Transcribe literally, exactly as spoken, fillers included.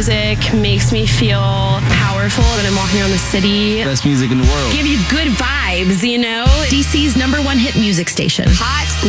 music makes me feel powerful when I'm walking around the city. Best music in the world. Give you good vibes, you know? D C's number one hit music station. Hot